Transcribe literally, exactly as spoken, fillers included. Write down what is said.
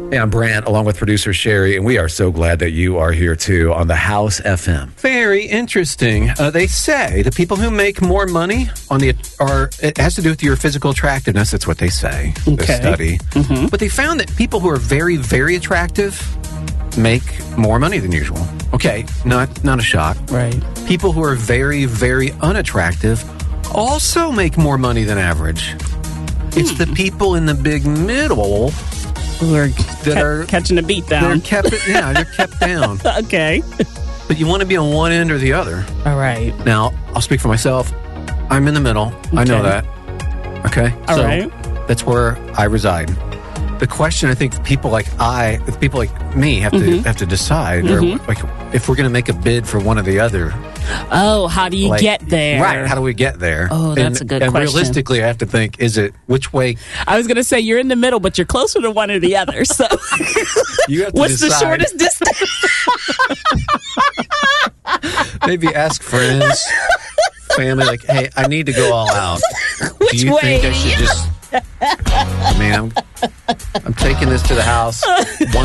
Hey, I'm Brant, along with producer Sherry, and we are so glad that you are here, too, on the House F M. Very interesting. Uh, they say the people who make more money on the are it has to do with your physical attractiveness. That's what they say, okay. the study. Mm-hmm. But they found that people who are very, very attractive make more money than usual. Okay, not not a shock. Right. People who are very, very unattractive also make more money than average. Hmm. It's the people in the big middle who are, that ca- are catching a beat down. They're kept, yeah, they're kept down. Okay. But you want to be on one end or the other. All right. Now, I'll speak for myself. I'm in the middle. Okay. I know that. Okay? All so right. That's where I reside. The question I think people like I, people like me have to mm-hmm. have to decide, mm-hmm. or like if we're going to make a bid for one or the other. Oh, how do you like, get there? Right, how do we get there? Oh, that's and, a good and question. And realistically, I have to think, is it, which way? I was going to say you're in the middle, but you're closer to one or the other. So you have to what's decide. the shortest distance? Maybe ask friends, family, like, hey, I need to go all out. Which do you way? think I should just... I mean, I'm, I'm taking this to the house. One